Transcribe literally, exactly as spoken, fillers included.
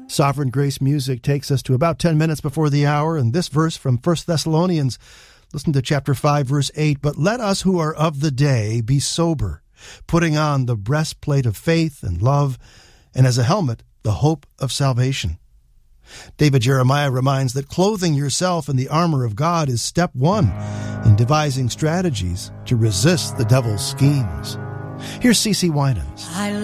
Sovereign Grace music takes us to about ten minutes before the hour, and this verse from First Thessalonians, listen to chapter five, verse eight, "But let us who are of the day be sober, putting on the breastplate of faith and love, and as a helmet, the hope of salvation." David Jeremiah reminds that clothing yourself in the armor of God is step one in devising strategies to resist the devil's schemes. Here's CeCe Winans.